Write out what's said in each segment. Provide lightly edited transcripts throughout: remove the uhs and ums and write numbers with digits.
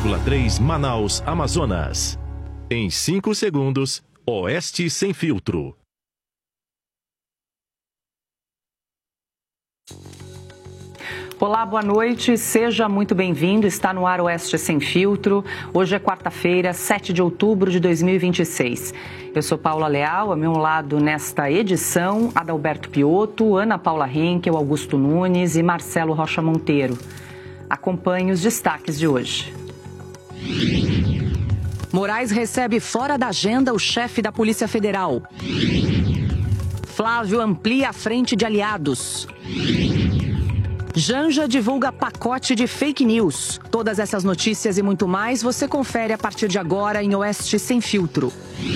107,3 Manaus, Amazonas. Em 5 segundos, Oeste Sem Filtro. Olá, boa noite, seja muito bem-vindo, está no ar Oeste Sem Filtro. Hoje é quarta-feira, 7 de outubro de 2026. Eu sou Paula Leal, ao meu lado nesta edição, Adalberto Piotto, Ana Paula Henkel, Augusto Nunes e Marcelo Rocha Monteiro. Acompanhe os destaques de hoje. Moraes recebe fora da agenda o chefe da Polícia Federal. Flávio amplia a frente de aliados. Janja divulga pacote de fake news. Todas essas notícias e muito mais você confere a partir de agora em Oeste Sem Filtro.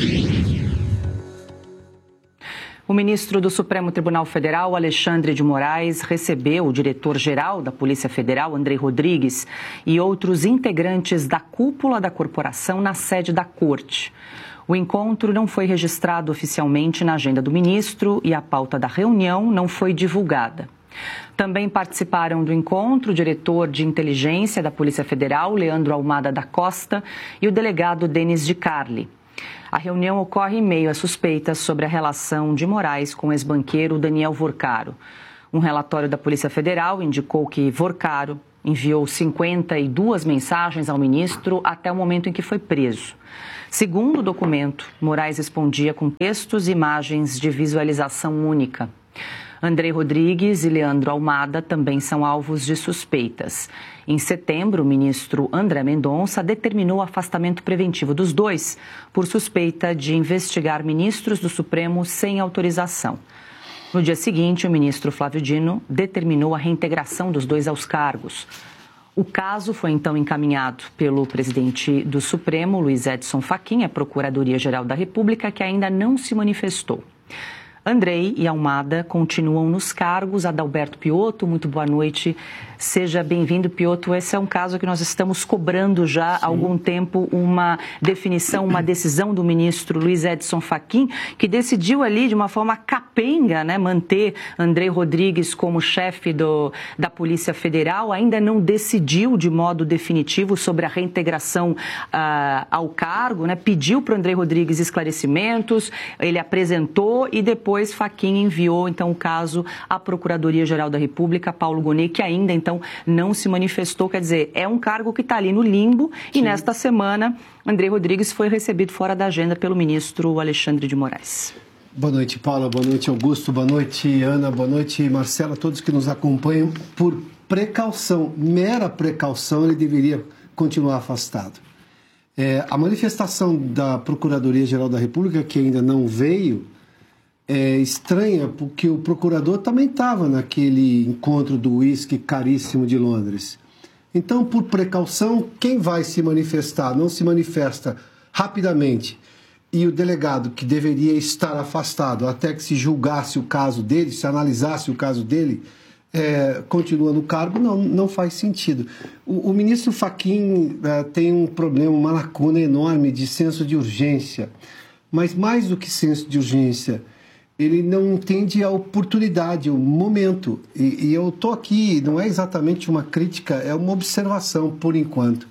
O ministro do Supremo Tribunal Federal, Alexandre de Moraes, recebeu o diretor-geral da Polícia Federal, Andrei Rodrigues, e outros integrantes da cúpula da corporação na sede da Corte. O encontro não foi registrado oficialmente na agenda do ministro e a pauta da reunião não foi divulgada. Também participaram do encontro o diretor de inteligência da Polícia Federal, Leandro Almada da Costa, e o delegado Denis de Carli. A reunião ocorre em meio a suspeitas sobre a relação de Moraes com o ex-banqueiro Daniel Vorcaro. Um relatório da Polícia Federal indicou que Vorcaro enviou 52 mensagens ao ministro até o momento em que foi preso. Segundo o documento, Moraes respondia com textos e imagens de visualização única. Andrei Rodrigues e Leandro Almada também são alvos de suspeitas. Em setembro, o ministro André Mendonça determinou o afastamento preventivo dos dois por suspeita de investigar ministros do Supremo sem autorização. No dia seguinte, o ministro Flávio Dino determinou a reintegração dos dois aos cargos. O caso foi então encaminhado pelo presidente do Supremo, Luiz Edson Fachin, à Procuradoria-Geral da República, que ainda não se manifestou. Andrei e Almada continuam nos cargos. Adalberto Piotto, muito boa noite. Seja bem-vindo, Piotto. Esse é um caso que nós estamos cobrando já há algum tempo uma definição, uma decisão do ministro Luiz Edson Fachin, que decidiu ali de uma forma capenga, né, manter Andrei Rodrigues como chefe da Polícia Federal. Ainda não decidiu de modo definitivo sobre a reintegração ao cargo, né? Pediu para o Andrei Rodrigues esclarecimentos, ele apresentou e depois Fachin enviou, então, o caso à Procuradoria-Geral da República, Paulo Gonet, que ainda, então, não se manifestou. Quer dizer, é um cargo que está ali no limbo. Sim. E nesta semana, Andrei Rodrigues foi recebido fora da agenda pelo ministro Alexandre de Moraes. Boa noite, Paula. Boa noite, Augusto. Boa noite, Ana. Boa noite, Marcela. Todos que nos acompanham. Por precaução, mera precaução, ele deveria continuar afastado. A manifestação da Procuradoria-Geral da República, que ainda não veio, é estranha porque o procurador também estava naquele encontro do uísque caríssimo de Londres. Então, por precaução, quem vai se manifestar não se manifesta rapidamente e o delegado, que deveria estar afastado até que se julgasse o caso dele, se analisasse o caso dele, continua no cargo, não faz sentido. O ministro Fachin tem um problema, uma lacuna enorme de senso de urgência, mas mais do que senso de urgência, ele não entende a oportunidade, o momento. E eu estou aqui, não é exatamente uma crítica, é uma observação por enquanto.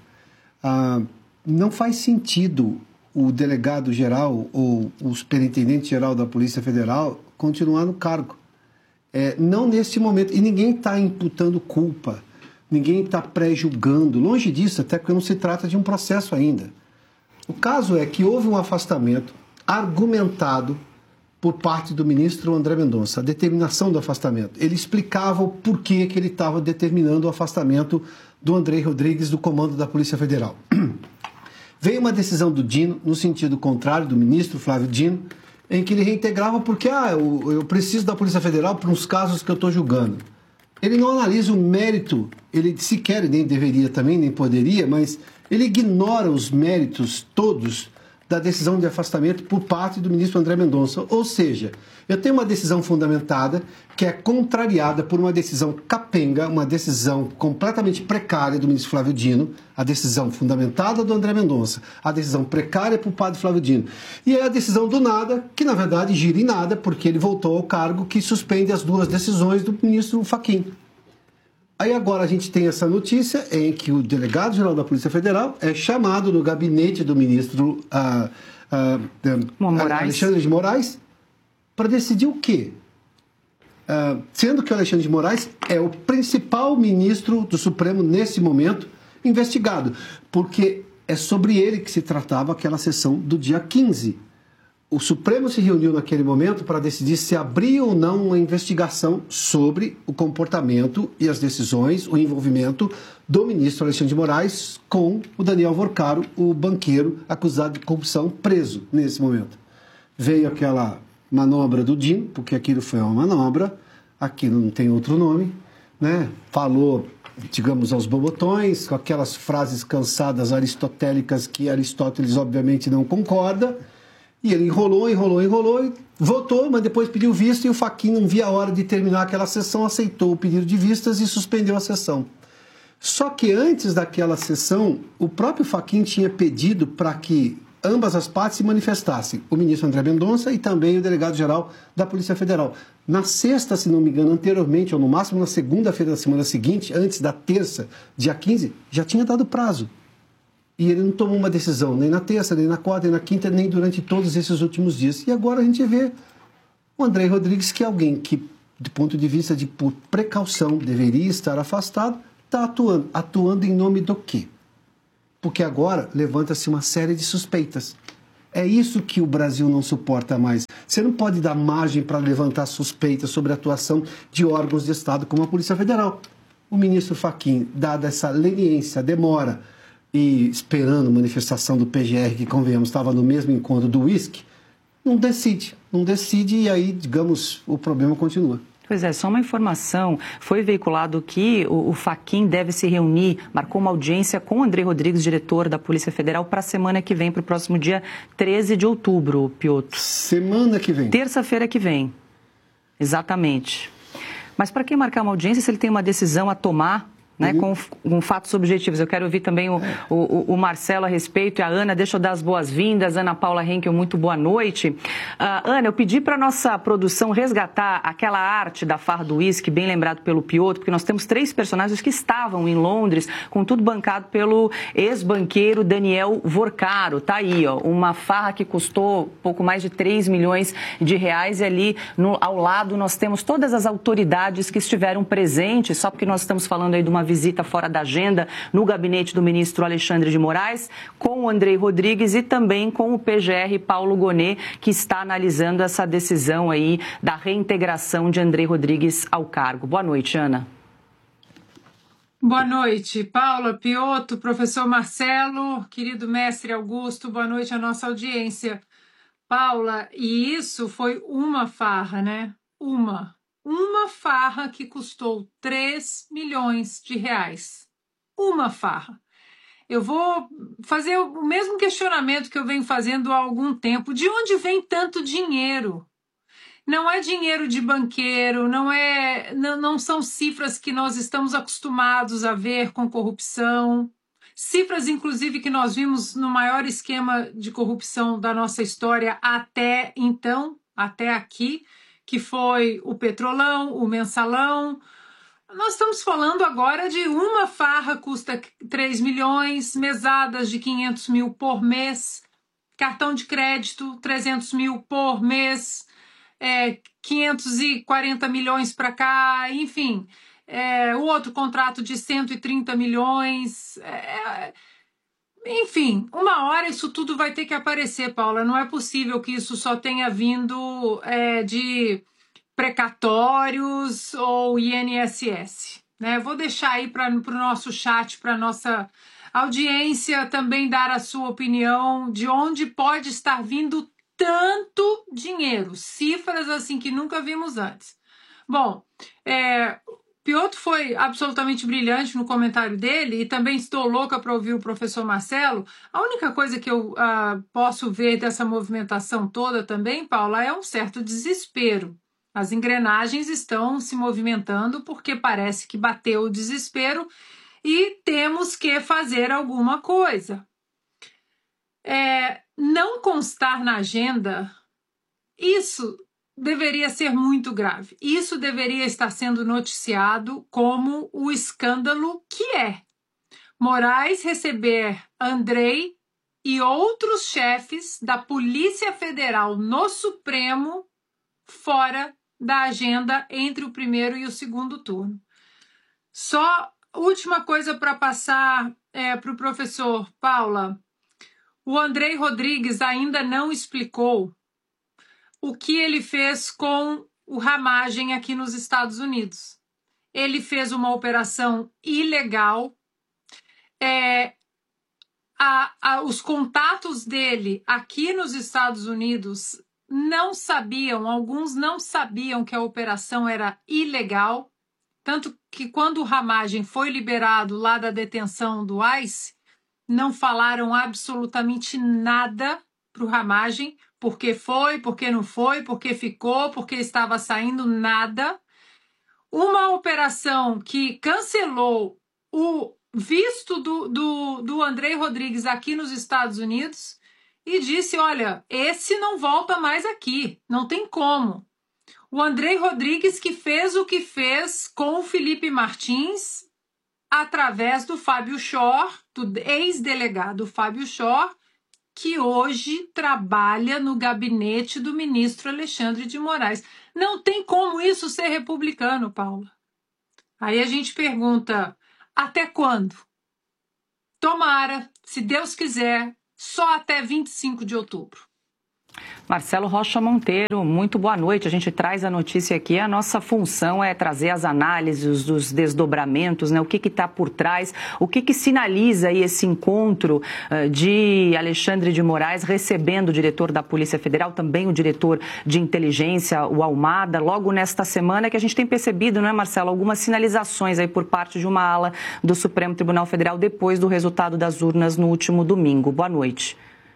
Não faz sentido o delegado-geral ou o superintendente-geral da Polícia Federal continuar no cargo. Não nesse momento. E ninguém está imputando culpa, ninguém está pré-julgando. Longe disso, até porque não se trata de um processo ainda. O caso é que houve um afastamento argumentado por parte do ministro André Mendonça, a determinação do afastamento. Ele explicava o porquê que ele estava determinando o afastamento do Andrei Rodrigues do comando da Polícia Federal. Veio uma decisão do Dino, no sentido contrário, do ministro Flávio Dino, em que ele reintegrava porque eu preciso da Polícia Federal para uns casos que eu estou julgando. Ele não analisa o mérito, ele sequer nem deveria também, nem poderia, mas ele ignora os méritos todos da decisão de afastamento por parte do ministro André Mendonça. Ou seja, eu tenho uma decisão fundamentada que é contrariada por uma decisão capenga, uma decisão completamente precária do ministro Flávio Dino, a decisão fundamentada do André Mendonça, a decisão precária por parte do Flávio Dino. E é a decisão do nada, que na verdade gira em nada, porque ele voltou ao cargo que suspende as duas decisões do ministro Fachin. Aí agora a gente tem essa notícia em que o delegado-geral da Polícia Federal é chamado no gabinete do ministro Alexandre de Moraes para decidir o quê? Sendo que o Alexandre de Moraes é o principal ministro do Supremo nesse momento investigado, porque é sobre ele que se tratava aquela sessão do dia 15. O Supremo se reuniu naquele momento para decidir se abria ou não uma investigação sobre o comportamento e as decisões, o envolvimento do ministro Alexandre de Moraes com o Daniel Vorcaro, o banqueiro acusado de corrupção, preso nesse momento. Veio aquela manobra do Dino, porque aquilo foi uma manobra, aquilo não tem outro nome, né? Falou, digamos, aos bobotões, com aquelas frases cansadas aristotélicas que Aristóteles obviamente não concorda. E ele enrolou e votou, mas depois pediu vista e o Fachin não via a hora de terminar aquela sessão, aceitou o pedido de vistas e suspendeu a sessão. Só que antes daquela sessão, o próprio Fachin tinha pedido para que ambas as partes se manifestassem, o ministro André Mendonça e também o delegado-geral da Polícia Federal. Na sexta, se não me engano, anteriormente, ou no máximo na segunda-feira da semana seguinte, antes da terça, dia 15, já tinha dado prazo. E ele não tomou uma decisão, nem na terça, nem na quarta, nem na quinta, nem durante todos esses últimos dias. E agora a gente vê o André Rodrigues, que é alguém que, do ponto de vista de por precaução, deveria estar afastado, está atuando. Atuando em nome do quê? Porque agora levanta-se uma série de suspeitas. É isso que o Brasil não suporta mais. Você não pode dar margem para levantar suspeitas sobre a atuação de órgãos de Estado como a Polícia Federal. O ministro Fachin, dada essa leniência, demora, e esperando manifestação do PGR, que, convenhamos, estava no mesmo encontro do uísque, não decide e aí, digamos, o problema continua. Pois é, só uma informação, foi veiculado que o Fachin deve se reunir, marcou uma audiência com o André Rodrigues, diretor da Polícia Federal, para a semana que vem, para o próximo dia 13 de outubro, Piotr. Semana que vem. Terça-feira que vem, exatamente. Mas para quem marcar uma audiência, se ele tem uma decisão a tomar, né, com fatos objetivos. Eu quero ouvir também o Marcelo a respeito e a Ana. Deixa eu dar as boas-vindas. Ana Paula Henkel, muito boa noite. Ana, eu pedi para a nossa produção resgatar aquela arte da farra do uísque, bem lembrado pelo Piotr, porque nós temos 3 personagens que estavam em Londres, com tudo bancado pelo ex-banqueiro Daniel Vorcaro. Tá aí, ó, uma farra que custou pouco mais de 3 milhões de reais e ali ao lado nós temos todas as autoridades que estiveram presentes, só porque nós estamos falando aí de uma visita fora da agenda no gabinete do ministro Alexandre de Moraes, com o André Rodrigues e também com o PGR Paulo Gonet, que está analisando essa decisão aí da reintegração de André Rodrigues ao cargo. Boa noite, Ana. Boa noite, Paula, Piotr, professor Marcelo, querido mestre Augusto, boa noite à nossa audiência. Paula, e isso foi uma farra, né? Uma farra que custou 3 milhões de reais. Uma farra. Eu vou fazer o mesmo questionamento que eu venho fazendo há algum tempo. De onde vem tanto dinheiro? Não é dinheiro de banqueiro, não são cifras que nós estamos acostumados a ver com corrupção. Cifras, inclusive, que nós vimos no maior esquema de corrupção da nossa história até então, até aqui, que foi o Petrolão, o Mensalão. Nós estamos falando agora de uma farra custa 3 milhões, mesadas de 500 mil por mês, cartão de crédito 300 mil por mês, 540 milhões para cá, enfim, o outro contrato de 130 milhões... Enfim, uma hora isso tudo vai ter que aparecer, Paula. Não é possível que isso só tenha vindo de precatórios ou INSS. Né? Vou deixar aí para o nosso chat, para a nossa audiência também dar a sua opinião de onde pode estar vindo tanto dinheiro. Cifras assim que nunca vimos antes. Bom, Piotr foi absolutamente brilhante no comentário dele e também estou louca para ouvir o professor Marcelo. A única coisa que eu posso ver dessa movimentação toda também, Paula, é um certo desespero. As engrenagens estão se movimentando porque parece que bateu o desespero e temos que fazer alguma coisa. Não constar na agenda, isso deveria ser muito grave. Isso deveria estar sendo noticiado como o escândalo que é. Moraes receber Andrei e outros chefes da Polícia Federal no Supremo fora da agenda entre o primeiro e o segundo turno. Só última coisa para passar para o professor Paula. O Andrei Rodrigues ainda não explicou o que ele fez com o Ramagem aqui nos Estados Unidos. Ele fez uma operação ilegal. Os contatos dele aqui nos Estados Unidos alguns não sabiam que a operação era ilegal, tanto que quando o Ramagem foi liberado lá da detenção do ICE, não falaram absolutamente nada para o Ramagem, porque foi, porque não foi, porque ficou, porque estava saindo, nada. Uma operação que cancelou o visto do Andrei Rodrigues aqui nos Estados Unidos e disse, olha, esse não volta mais aqui, não tem como. O Andrei Rodrigues que fez o que fez com o Felipe Martins através do Fábio Shor, do ex-delegado Fábio Shor, que hoje trabalha no gabinete do ministro Alexandre de Moraes. Não tem como isso ser republicano, Paula. Aí a gente pergunta, até quando? Tomara, se Deus quiser, só até 25 de outubro. Marcelo Rocha Monteiro, muito boa noite. A gente traz a notícia aqui. A nossa função é trazer as análises dos desdobramentos, né? O que está por trás, o que sinaliza aí esse encontro de Alexandre de Moraes recebendo o diretor da Polícia Federal, também o diretor de inteligência, o Almada, logo nesta semana que a gente tem percebido, não é, Marcelo, algumas sinalizações aí por parte de uma ala do Supremo Tribunal Federal depois do resultado das urnas no último domingo. Boa noite.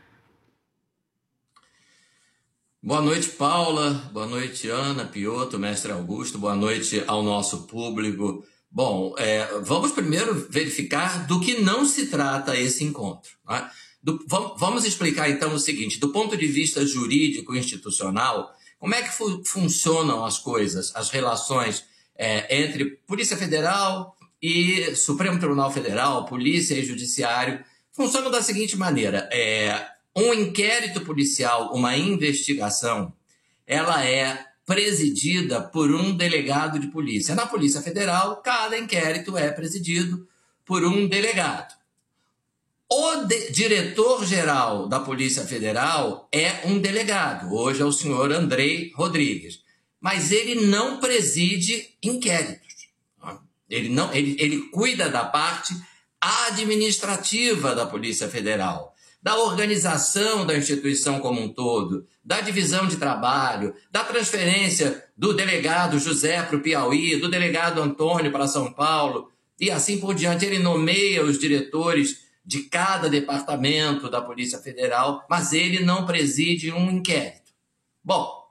Boa noite, Paula. Boa noite, Ana, Piotr, mestre Augusto. Boa noite ao nosso público. Bom, vamos primeiro verificar do que não se trata esse encontro. Né? Vamos explicar, então, o seguinte. Do ponto de vista jurídico e institucional, como é que funcionam as coisas, as relações entre Polícia Federal e Supremo Tribunal Federal, Polícia e Judiciário? Funcionam da seguinte maneira. Um inquérito policial, uma investigação, ela é presidida por um delegado de polícia. Na Polícia Federal, cada inquérito é presidido por um delegado. O diretor-geral da Polícia Federal é um delegado. Hoje é o senhor Andrei Rodrigues. Mas ele não preside inquéritos. Ele cuida da parte administrativa da Polícia Federal, da organização da instituição como um todo, da divisão de trabalho, da transferência do delegado José para o Piauí, do delegado Antônio para São Paulo, e assim por diante. Ele nomeia os diretores de cada departamento da Polícia Federal, mas ele não preside um inquérito. Bom,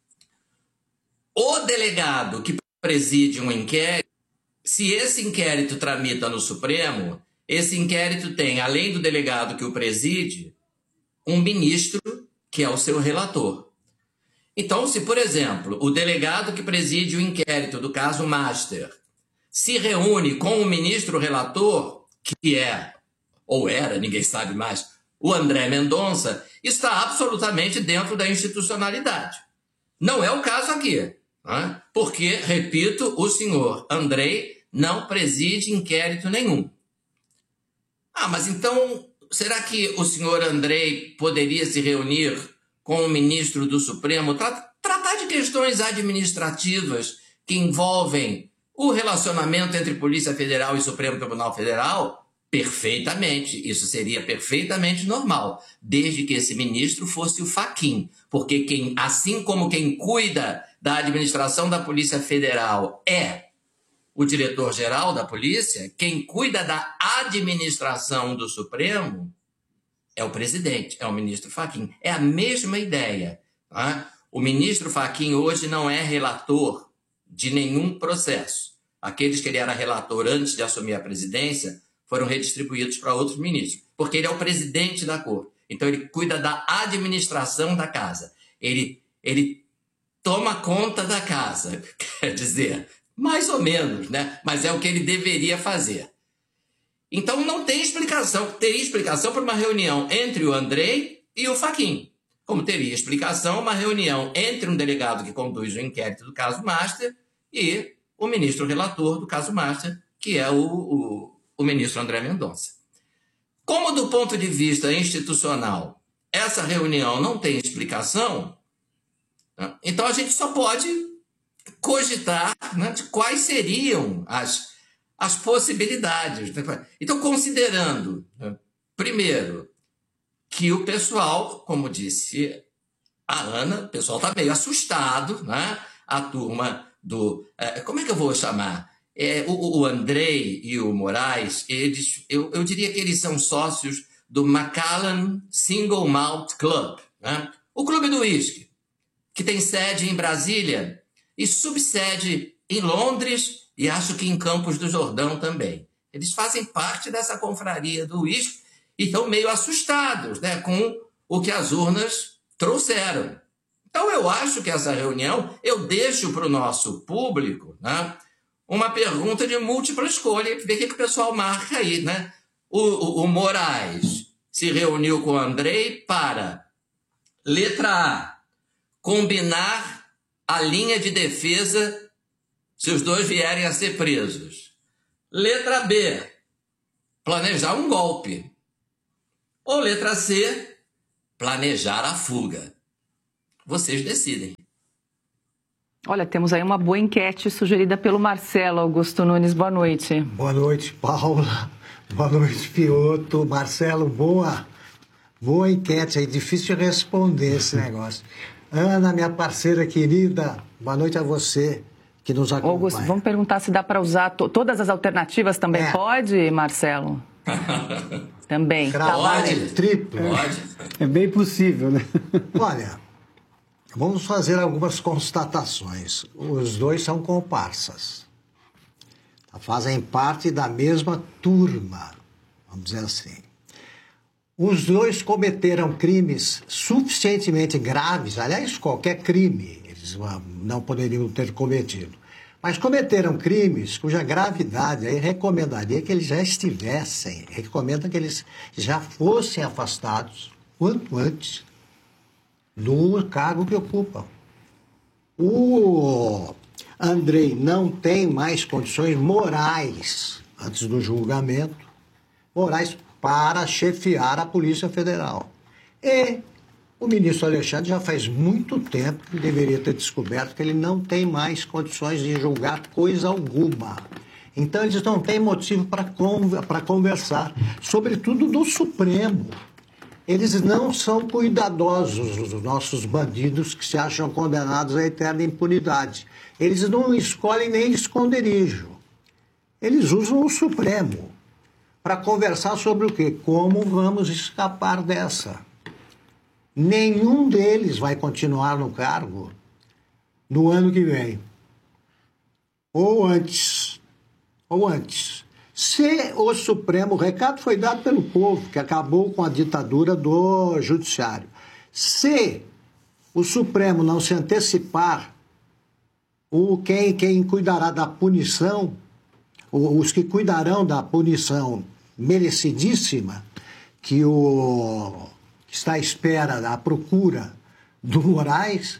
o delegado que preside um inquérito, se esse inquérito tramita no Supremo, esse inquérito tem, além do delegado que o preside, um ministro que é o seu relator. Então, se, por exemplo, o delegado que preside o inquérito do caso Master se reúne com o ministro relator, que é, ou era, ninguém sabe mais, o André Mendonça, está absolutamente dentro da institucionalidade. Não é o caso aqui, né? Porque, repito, o senhor Andrei não preside inquérito nenhum. Mas então, será que o senhor Andrei poderia se reunir com o ministro do Supremo, tratar de questões administrativas que envolvem o relacionamento entre Polícia Federal e Supremo Tribunal Federal? Perfeitamente. Isso seria perfeitamente normal, desde que esse ministro fosse o Fachin. Porque assim como quem cuida da administração da Polícia Federal é o diretor-geral da polícia, quem cuida da administração do Supremo é o presidente, é o ministro Fachin. É a mesma ideia. Tá? O ministro Fachin hoje não é relator de nenhum processo. Aqueles que ele era relator antes de assumir a presidência foram redistribuídos para outros ministros, porque ele é o presidente da Corte. Então ele cuida da administração da casa. Ele toma conta da casa. Quer dizer, mais ou menos, né? Mas é o que ele deveria fazer. Então não tem explicação. Teria explicação para uma reunião entre o Andrei e o Fachin. Como teria explicação uma reunião entre um delegado que conduz o inquérito do caso Master e o ministro relator do caso Master, que é o ministro André Mendonça. Como do ponto de vista institucional essa reunião não tem explicação, né? Então a gente só pode cogitar, né, de quais seriam as possibilidades. Então, considerando, né, primeiro, que o pessoal, como disse a Ana, o pessoal está meio assustado, né? A turma do... como é que eu vou chamar? O Andrei e o Moraes, eu diria que eles são sócios do Macallan Single Malt Club, né? O clube do uísque, que tem sede em Brasília e subsede em Londres e acho que em Campos do Jordão também. Eles fazem parte dessa confraria do uísque e estão meio assustados, né, com o que as urnas trouxeram. Então, eu acho que essa reunião, eu deixo para o nosso público, né, uma pergunta de múltipla escolha, ver o que o pessoal marca aí. Né? O Moraes se reuniu com o Andrei para, letra A, combinar a linha de defesa se os dois vierem a ser presos. Letra B, planejar um golpe. Ou letra C, planejar a fuga. Vocês decidem. Olha, temos aí uma boa enquete sugerida pelo Marcelo Augusto Nunes. Boa noite. Boa noite, Paula. Boa noite, Piotto. Marcelo, boa enquete aí. Difícil de responder esse negócio. Ana, minha parceira querida, boa noite a você que nos acompanha. Augusto, vamos perguntar se dá para usar todas as alternativas também. Pode, Marcelo? Também. Pode, triplo. Pode. É bem possível, né? Olha, vamos fazer algumas constatações. Os dois são comparsas. Fazem parte da mesma turma, vamos dizer assim. Os dois cometeram crimes suficientemente graves, aliás, qualquer crime eles não poderiam ter cometido. Mas cometeram crimes cuja gravidade aí recomendaria que eles já estivessem, recomenda que eles já fossem afastados quanto antes do cargo que ocupam. O Andrei não tem mais condições morais, antes do julgamento, morais para chefiar a Polícia Federal. E o ministro Alexandre já faz muito tempo que deveria ter descoberto que ele não tem mais condições de julgar coisa alguma. Então, eles não têm motivo para conversar, sobretudo do Supremo. Eles não são cuidadosos, os nossos bandidos que se acham condenados à eterna impunidade. Eles não escolhem nem esconderijo. Eles usam o Supremo para conversar sobre o quê? Como vamos escapar dessa. Nenhum deles vai continuar no cargo no ano que vem. Ou antes. Se o Supremo, o recado foi dado pelo povo, que acabou com a ditadura do Judiciário. Se o Supremo não se antecipar, quem cuidará da punição, os que cuidarão da punição merecidíssima, que está à espera da procura do Moraes,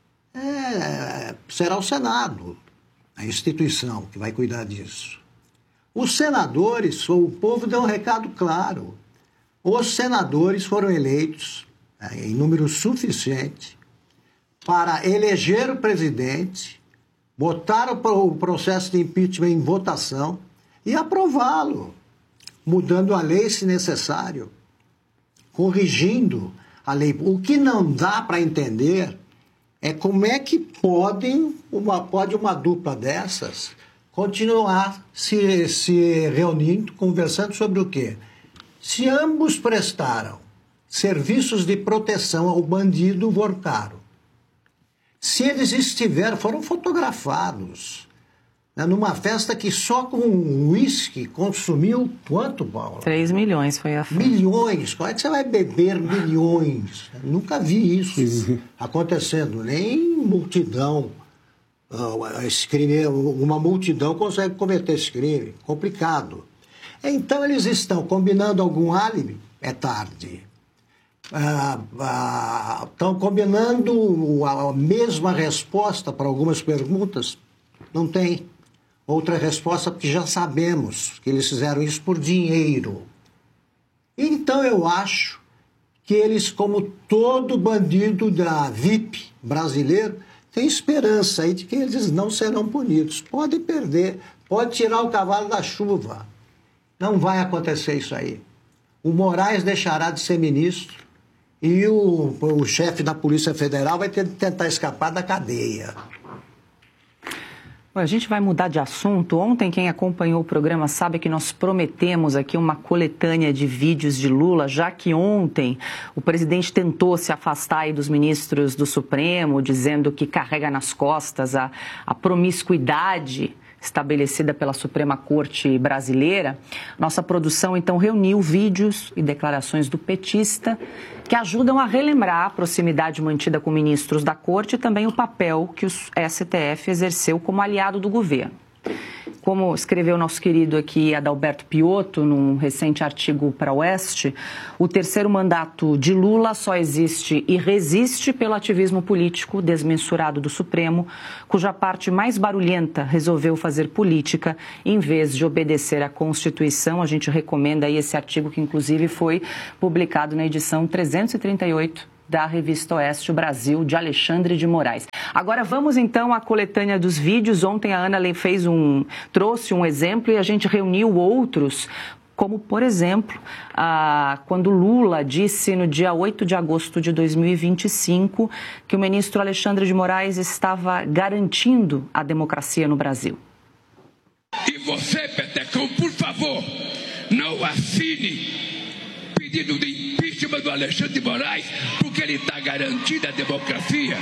será o Senado, a instituição que vai cuidar disso. Os senadores, o povo deu um recado claro. Os senadores foram eleitos em número suficiente para eleger o presidente, botar o processo de impeachment em votação e aprová-lo, mudando a lei se necessário, corrigindo a lei. O que não dá para entender é como é que pode uma dupla dessas continuar se reunindo, conversando sobre o quê? Se ambos prestaram serviços de proteção ao bandido Vorcaro, se eles foram fotografados numa festa que só com uísque consumiu quanto, Paula? 3 milhões foi a festa. Milhões? Como é que você vai beber milhões? Eu nunca vi isso acontecendo, nem multidão. Esse crime, uma multidão consegue cometer esse crime. Complicado. Então, eles estão combinando algum álibi? É tarde. Estão combinando a mesma resposta para algumas perguntas? Não tem. Outra resposta, porque já sabemos que eles fizeram isso por dinheiro. Então, eu acho que eles, como todo bandido da VIP brasileiro, tem esperança aí de que eles não serão punidos. Podem perder, pode tirar o cavalo da chuva. Não vai acontecer isso aí. O Moraes deixará de ser ministro e o chefe da Polícia Federal vai tentar escapar da cadeia. A gente vai mudar de assunto. Ontem, quem acompanhou o programa sabe que nós prometemos aqui uma coletânea de vídeos de Lula, já que ontem o presidente tentou se afastar aí dos ministros do Supremo, dizendo que carrega nas costas a promiscuidade estabelecida pela Suprema Corte brasileira. Nossa produção, então, reuniu vídeos e declarações do petista que ajudam a relembrar a proximidade mantida com ministros da Corte e também o papel que o STF exerceu como aliado do governo. Como escreveu nosso querido aqui Adalberto Piotto, num recente artigo para o Oeste, o terceiro mandato de Lula só existe e resiste pelo ativismo político desmensurado do Supremo, cuja parte mais barulhenta resolveu fazer política em vez de obedecer à Constituição. A gente recomenda aí esse artigo que, inclusive, foi publicado na edição 338 da revista Oeste, o Brasil, de Alexandre de Moraes. Agora vamos então à coletânea dos vídeos. Ontem a Ana trouxe um exemplo e a gente reuniu outros, como, por exemplo, quando Lula disse no dia 8 de agosto de 2025 que o ministro Alexandre de Moraes estava garantindo a democracia no Brasil. E você, Petecão, por favor, não assine pedido de impeachment do Alexandre de Moraes, porque ele está garantindo a democracia.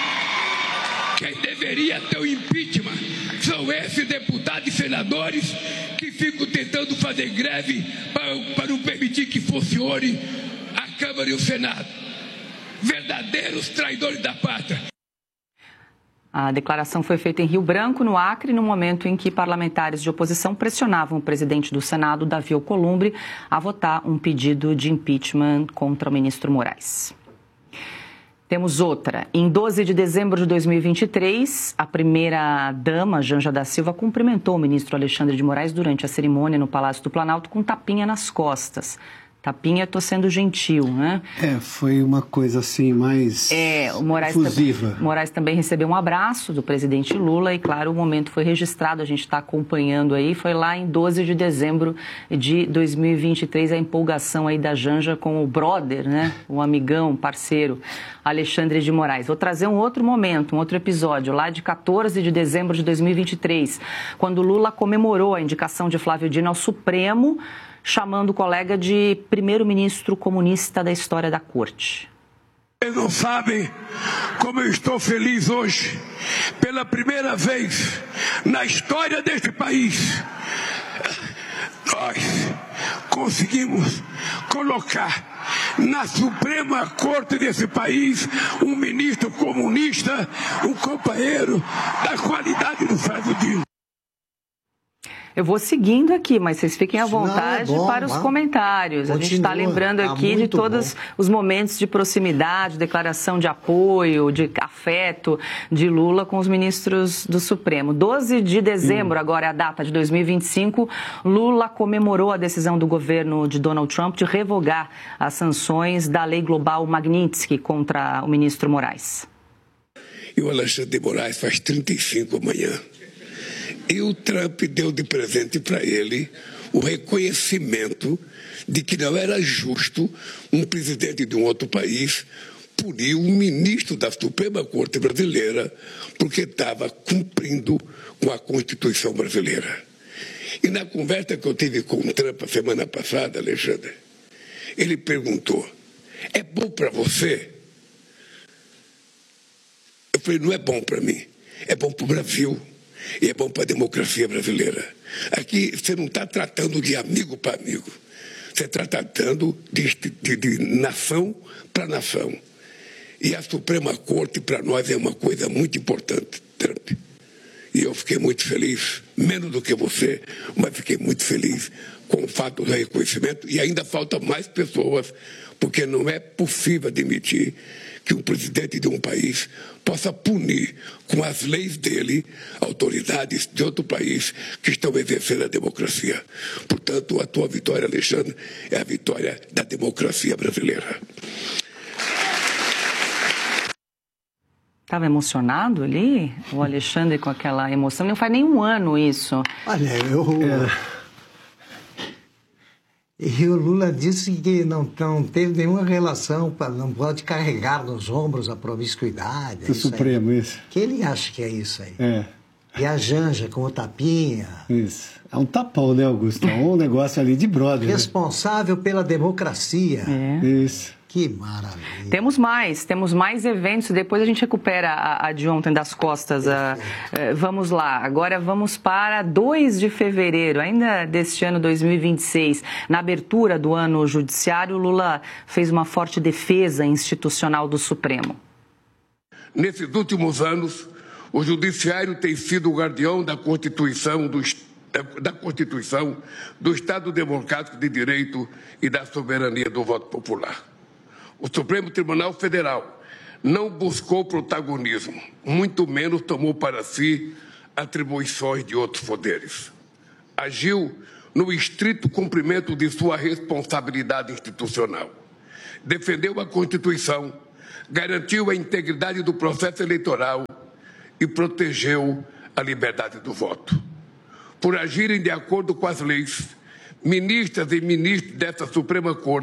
Quem deveria ter o impeachment são esses deputados e senadores que ficam tentando fazer greve para não permitir que funcione a Câmara e o Senado. Verdadeiros traidores da pátria. A declaração foi feita em Rio Branco, no Acre, no momento em que parlamentares de oposição pressionavam o presidente do Senado, Davi Alcolumbre, a votar um pedido de impeachment contra o ministro Moraes. Temos outra. Em 12 de dezembro de 2023, a primeira-dama, Janja da Silva, cumprimentou o ministro Alexandre de Moraes durante a cerimônia no Palácio do Planalto com tapinha nas costas. Tapinha, tô sendo gentil, né? Foi uma coisa assim mais efusiva. Moraes também recebeu um abraço do presidente Lula e, claro, o momento foi registrado, a gente está acompanhando aí, foi lá em 12 de dezembro de 2023, a empolgação aí da Janja com o brother, né? O amigão, parceiro, Alexandre de Moraes. Vou trazer um outro momento, um outro episódio, lá de 14 de dezembro de 2023, quando Lula comemorou a indicação de Flávio Dino ao Supremo, chamando o colega de primeiro-ministro comunista da história da Corte. Vocês não sabem como eu estou feliz hoje. Pela primeira vez na história deste país, nós conseguimos colocar na Suprema Corte desse país um ministro comunista, um companheiro da qualidade do Flávio Dino. Eu vou seguindo aqui, mas vocês fiquem à vontade para os comentários. A gente está lembrando aqui de todos os momentos de proximidade, declaração de apoio, de afeto de Lula com os ministros do Supremo. 12 de dezembro, agora é a data de 2025, Lula comemorou a decisão do governo de Donald Trump de revogar as sanções da lei global Magnitsky contra o ministro Moraes. E o Alexandre de Moraes faz 35 amanhã. E o Trump deu de presente para ele o reconhecimento de que não era justo um presidente de um outro país punir um ministro da Suprema Corte brasileira porque estava cumprindo com a Constituição brasileira. E na conversa que eu tive com o Trump a semana passada, Alexandre, ele perguntou, é bom para você? Eu falei, não é bom para mim, é bom para o Brasil. E é bom para a democracia brasileira. Aqui você não está tratando de amigo para amigo. Você está tratando de nação para nação. E a Suprema Corte, para nós, é uma coisa muito importante, Trump. E eu fiquei muito feliz, menos do que você, mas fiquei muito feliz com o fato do reconhecimento. E ainda falta mais pessoas, porque não é possível admitir que um presidente de um país possa punir com as leis dele autoridades de outro país que estão exercendo a democracia. Portanto, a tua vitória, Alexandre, é a vitória da democracia brasileira. Estava emocionado ali, o Alexandre, com aquela emoção? Não faz nem um ano isso. Olha, E o Lula disse que não teve nenhuma relação, não pode carregar nos ombros a promiscuidade. Do Supremo, isso. Que ele acha que é isso aí. É. E a Janja com o tapinha. Isso. É um tapão, né, Augusto? É um negócio ali de brother. Responsável pela democracia. É. Isso. Que maravilha. Temos mais eventos. Depois a gente recupera a de ontem das costas. Vamos lá. Agora vamos para 2 de fevereiro, ainda deste ano 2026. Na abertura do ano judiciário, Lula fez uma forte defesa institucional do Supremo. Nesses últimos anos, o Judiciário tem sido o guardião da Constituição do Estado Democrático de Direito e da soberania do voto popular. O Supremo Tribunal Federal não buscou protagonismo, muito menos tomou para si atribuições de outros poderes. Agiu no estrito cumprimento de sua responsabilidade institucional. Defendeu a Constituição, garantiu a integridade do processo eleitoral e protegeu a liberdade do voto. Por agirem de acordo com as leis, ministras e ministros desta Suprema Corte